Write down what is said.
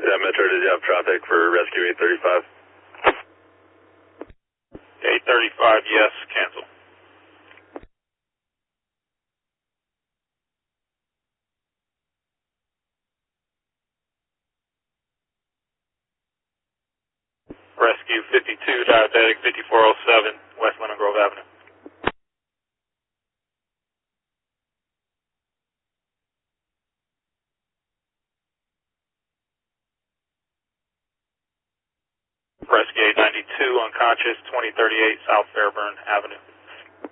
Yeah, Metro, did you have traffic for Rescue 835? 835, yes, cancel. Rescue 52, diabetic 5407, West Lemon Grove Avenue. Rescue 892, unconscious, 2038 South Fairburn Avenue.